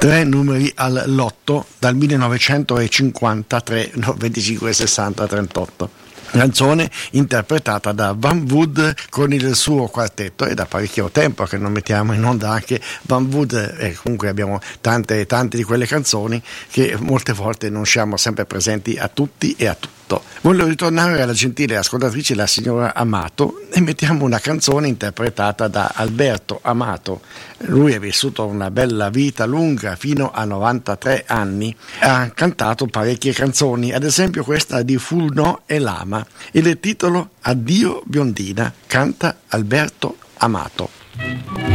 3 numeri al lotto dal 1953, 25, 60, 38. Canzone interpretata da Van Wood con il suo quartetto. È da parecchio tempo che non mettiamo in onda anche Van Wood, e comunque abbiamo tante di quelle canzoni che molte volte non siamo sempre presenti a tutti e a tutto. Voglio ritornare alla gentile ascoltatrice, la signora Amato, e mettiamo una canzone interpretata da Alberto Amato. Lui ha vissuto una bella vita lunga, fino a 93 anni, ha cantato parecchie canzoni, ad esempio questa di Fulno e Lama. Il titolo Addio biondina, canta Alberto Amato.